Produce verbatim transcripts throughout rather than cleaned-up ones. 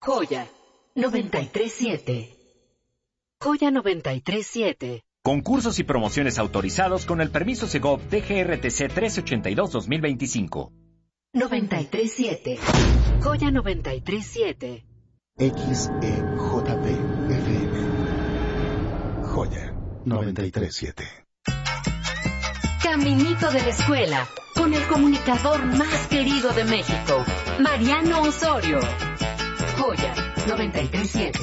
Joya noventa y tres siete. Joya noventa y tres siete. Concursos y promociones autorizados con el permiso Segov D G R T C trescientos ochenta y dos guión dos mil veinticinco. noventa y tres siete. Joya noventa y tres siete. X E J P F M. Joya noventa y tres siete. Caminito de la escuela, con el comunicador más querido de México, Mariano Osorio. Joya noventa y tres siete.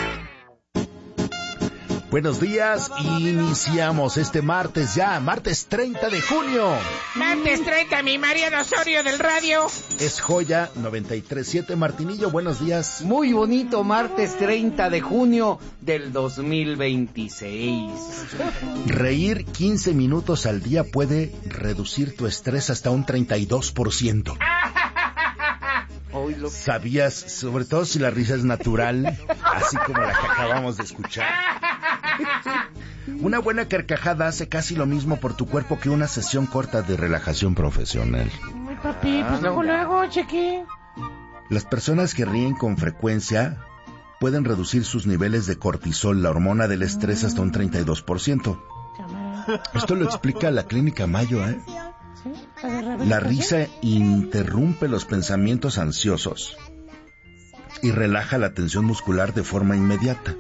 Buenos días, iniciamos este martes ya, martes treinta de junio. Martes treinta, mi Mariano Osorio del radio. Es Joya noventa y tres siete. Martinillo, buenos días. Muy bonito martes treinta de junio del dos mil veintiséis. Reír quince minutos al día puede reducir tu estrés hasta un treinta y dos por ciento. ¿Sabías, sobre todo si la risa es natural, así como la que acabamos de escuchar? Una buena carcajada hace casi lo mismo por tu cuerpo que una sesión corta de relajación profesional. Ay, papi, pues luego, luego, cheque. Las personas que ríen con frecuencia pueden reducir sus niveles de cortisol, la hormona del estrés, hasta un treinta y dos por ciento. Esto lo explica la Clínica Mayo, ¿eh? La risa interrumpe los pensamientos ansiosos y relaja la tensión muscular de forma inmediata.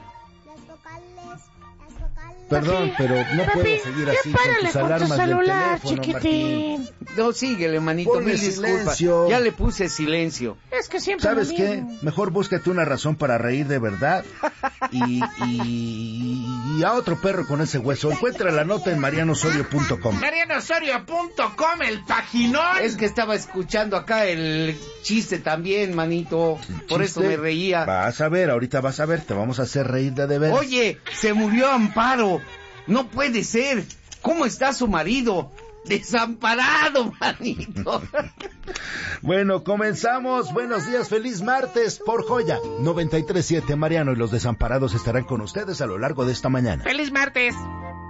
Perdón, pero no Papi, puedo seguir así con tus con alarmas tu del celular, teléfono, chiquitín. Martín. No, síguele, manito, Ponle mil disculpas. silencio. Ya le puse silencio. Es que siempre ¿Sabes lo qué? mismo. Mejor búscate una razón para reír de verdad y, y, y a otro perro con ese hueso. Encuentra la nota en mariano osorio punto com. mariano osorio punto com, el paginón. Es que estaba escuchando acá el chiste también, manito. Por eso ¿Chiste? me reía. Vas a ver, ahorita vas a ver, te vamos a hacer reír de de veras. Oye, se murió Amparo. No puede ser. ¿Cómo está su marido? Desamparado, manito. Bueno, comenzamos. Buenos días, feliz martes por Joya noventa y tres siete. Mariano y los desamparados estarán con ustedes a lo largo de esta mañana. ¡Feliz martes!